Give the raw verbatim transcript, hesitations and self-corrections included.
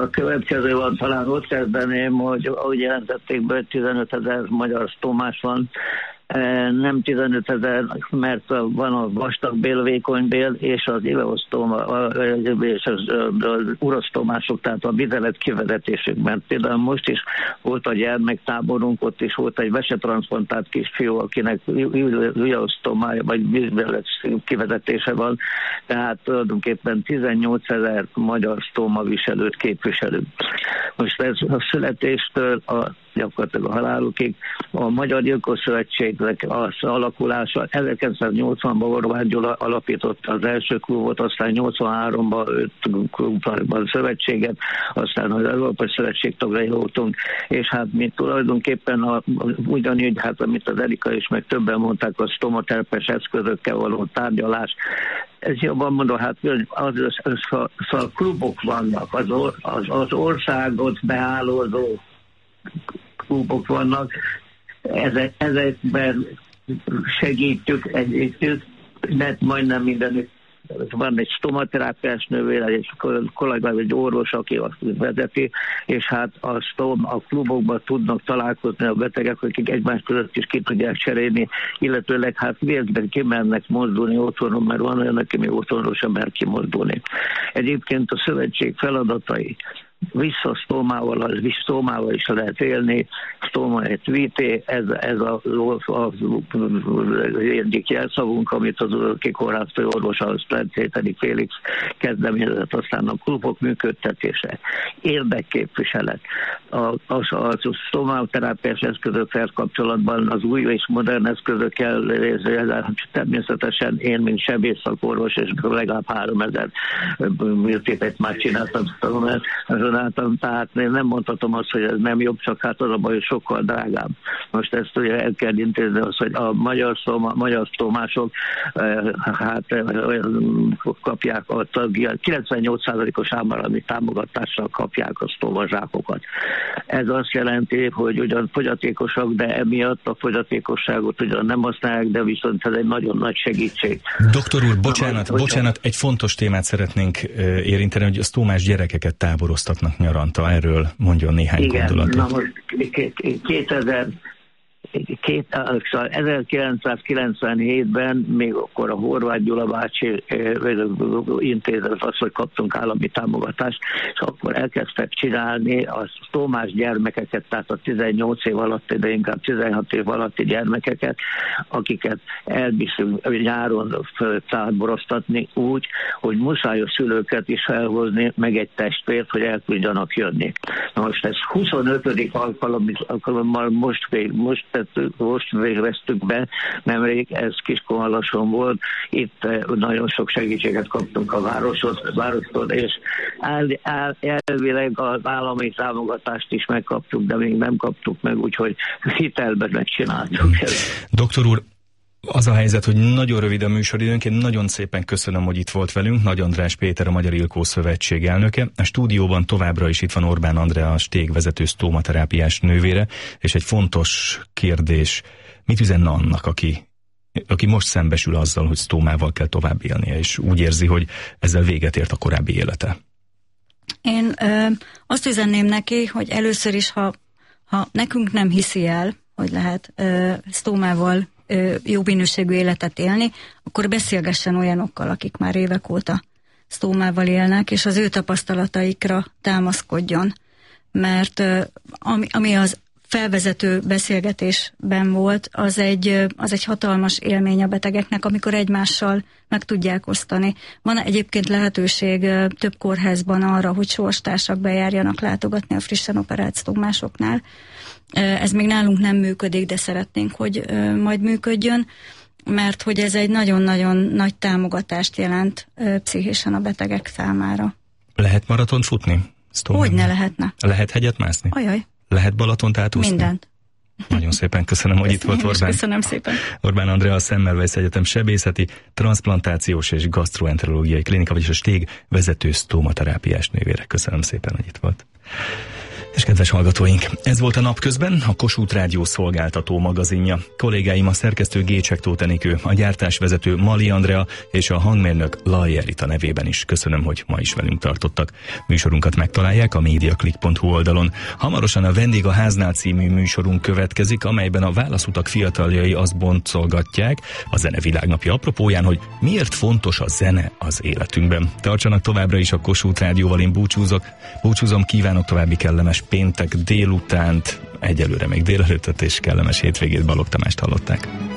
A következő van, talán ott kezdeném, hogy ahogy jelentették be, tizenötezer magyar stomás van. Nem tizenötezer, mert van a vastag bél, vékony bél, és az ileosztoma, és az, az urosztomások, tehát a vizelet kivezetésükben. Például most is volt a gyermektáborunk, ott is volt egy vesetranszplantált kisfiú, akinek ileosztomája, vagy vizelet kivezetése van, tehát tulajdonképpen tizennyolcezer magyar sztoma viselőt képviselünk. Most ez a születéstől a gyakorlatilag a halálukig. A Magyar Gyilkos Szövetségnek az alakulása ezerkilencszáznyolcvanban Orbán Gyula alapította az első klubot, aztán nyolcvanháromban öt klubban szövetséget, aztán az Európai Szövetség tagjai voltunk, és hát mi tulajdonképpen a, ugyanígy, hát amit az Erika is, meg többen mondták, a stomaterpes eszközökkel való tárgyalás. Ez jobban mondom, hát az, az, az, az, az a klubok vannak, az, az, az országot beállózó klubok vannak, ezek, ezekben segítjük, egyébként, mert majdnem mindenük van egy stomaterápiás nővér, egy kollega, egy orvos, aki azt vezeti, és hát a, stom, a klubokban tudnak találkozni a betegek, akik egymás között is ki tudják cserélni, illetőleg hát véletlenül kimernek mozdulni otthonon, mert van olyan, aki még otthonról sem mer kimozdulni. Egyébként a szövetség feladatai visszasztómával, az visszasztómával is lehet élni, sztóma egy víté, ez, ez a, az egyik jelszavunk, amit az kikórház főorvosa, az Szételi Félix kezdeményezett, aztán a klubok működtetése, érdekképviselet, a, az, az a sztómaterápiás eszközökkel kapcsolatban az új és modern eszközökkel, természetesen én, mint sebészakorvos, és legalább háromezer műtétet már csináltam, tehát én nem mondhatom azt, hogy ez nem jobb, csak hát az a baj, hogy sokkal drágább. Most ezt ugye el kell intézni, az, hogy a magyar, sztóma, magyar sztómások hát kapják a tagja, kilencvennyolc százalékos állami támogatással kapják a sztómazsákokat. Ez azt jelenti, hogy ugyan fogyatékosak, de emiatt a fogyatékosságot ugyan nem használják, de viszont ez egy nagyon nagy segítség. Doktor úr, bocsánat, Na, bocsánat, egy fontos témát szeretnénk érinteni, hogy a sztómás gyerekeket táboroztatnak nyaranta. Erről mondjon néhány Igen, gondolatot. Na most kétezer Két, ezerkilencszázkilencvenhétben még akkor a Horváth Gyula bácsi intézet az, hogy kaptunk állami támogatást, és akkor elkezdtek csinálni a sztómás gyermekeket, tehát a tizennyolc év alatti, de inkább tizenhat év alatti gyermekeket, akiket elviszünk nyáron táboroztatni úgy, hogy muszáj a szülőket is felhozni, meg egy testvért, hogy el tudjanak jönni. Na most ez huszonötödik alkalommal most, most most végeztük be, nemrég, ez Kiskunhalason volt, itt nagyon sok segítséget kaptunk a városot, várostól, és el, el, elvileg az állami támogatást is megkaptuk, de még nem kaptuk meg, úgyhogy hitelben megcsináltuk. Doktor úr, az a helyzet, hogy nagyon rövid a műsoridőnk, én nagyon szépen köszönöm, hogy itt volt velünk. Nagy András Péter, a Magyar Ilkó Szövetség elnöke. A stúdióban továbbra is itt van Orbán Andrea, a Stég vezető sztómaterápiás nővére, és egy fontos kérdés, mit üzenne annak, aki, aki most szembesül azzal, hogy sztómával kell tovább élnie, és úgy érzi, hogy ezzel véget ért a korábbi élete? Én ö, azt üzenném neki, hogy először is, ha, ha nekünk nem hiszi el, hogy lehet ö, sztómával jó minőségű életet élni, akkor beszélgessen olyanokkal, akik már évek óta sztómával élnek, és az ő tapasztalataikra támaszkodjon. Mert ami, ami az felvezető beszélgetésben volt, az egy, az egy hatalmas élmény a betegeknek, amikor egymással meg tudják osztani. Van egyébként lehetőség több kórházban arra, hogy sorstársak bejárjanak látogatni a frissen operált sztómásoknál. Ez még nálunk nem működik, de szeretnénk, hogy majd működjön, mert hogy ez egy nagyon-nagyon nagy támogatást jelent pszichésen a betegek számára. Lehet maratont futni? Hogy ne lehetne. Lehet hegyet mászni? Ajaj. Lehet Balatont átúszni? Mindent. Nagyon szépen köszönöm, hogy itt volt Orbán. Köszönöm szépen. Orbán Andrea, a Semmelweis Egyetem sebészeti, transzplantációs és gasztroenterológiai klinika, vagyis a Stég vezető sztómaterápiás nővére. Köszönöm szépen, hogy itt volt. És kedves hallgatóink, ez volt a Napközben, a Kossuth Rádió szolgáltató magazinja. Kollégáim a szerkesztő Gécsek Tóth Enikő, a gyártásvezető Mali Andrea és a hangmérnök Lajjel Rita nevében is köszönöm, hogy ma is velünk tartottak. Műsorunkat megtalálják a mediaclick pont hu oldalon. Hamarosan a Vendég a háznál című műsorunk következik, amelyben a válaszutak fiataljai azt boncolgatják a Zene Világnapja apropóján, hogy miért fontos a zene az életünkben. Tartsanak továbbra is a Kossuth Rádióval, én búcsúzok. Búcsúzom, kívánok további kellemes péntek délutánt, egyelőre még délelőttet és kellemes hétvégét. Balogh Tamást hallották.